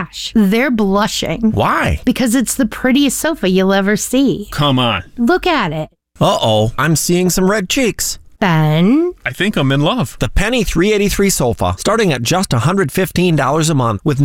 cash. They're blushing. Why? Because it's the prettiest sofa you'll ever see. Come on. Look at it. Uh-oh, I'm seeing some red cheeks. Ben? I think I'm in love. The Penny 383 sofa, starting at just $115 a month with